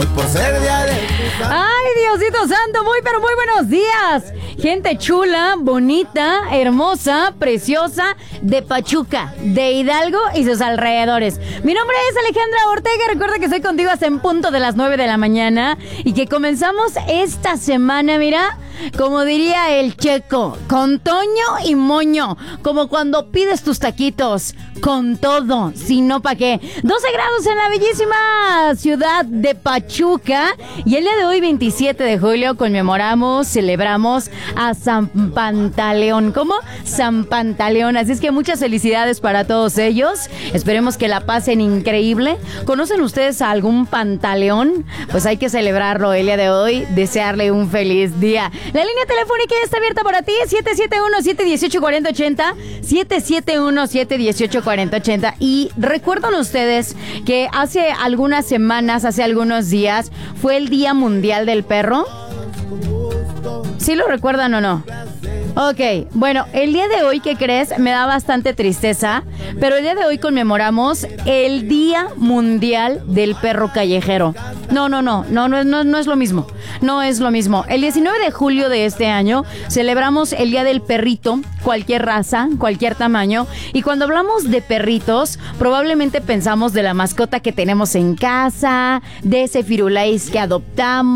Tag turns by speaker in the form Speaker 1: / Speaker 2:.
Speaker 1: Hoy por ser día de...
Speaker 2: ¡Ay, Diosito Santo! Muy, pero muy buenos días. Gente chula, bonita, hermosa, preciosa, de Pachuca, de Hidalgo y sus alrededores. Mi nombre es Alejandra Ortega. Recuerda que estoy contigo hasta en punto de las 9 de la mañana y que comenzamos esta semana, mira, como diría el Checo, con toño y moño, como cuando pides tus taquitos, con todo, si no, ¿pa' qué? 12 grados en la bellísima ciudad de Pachuca y el día de hoy, 27 de julio, conmemoramos, celebramos a San Pantaleón. ¿Cómo? San Pantaleón. Así es que muchas felicidades para todos ellos. Esperemos que la pasen increíble. ¿Conocen ustedes a algún Pantaleón? Pues hay que celebrarlo el día de hoy, desearle un feliz día. La línea telefónica ya está abierta para ti, 771-718-4080, 771-718-4080. Y recuerdan ustedes que hace algunas semanas, hace algunos días, fue el Día Mundial del Perro. ¿Sí lo recuerdan o no? Ok, bueno, el día de hoy, ¿qué crees? Me da bastante tristeza, pero el día de hoy conmemoramos el Día Mundial del Perro Callejero. No es lo mismo, no es lo mismo. El 19 de julio de este año celebramos el Día del Perrito, cualquier raza, cualquier tamaño, y cuando hablamos de perritos, probablemente pensamos de la mascota que tenemos en casa, de ese Firulais que adoptamos,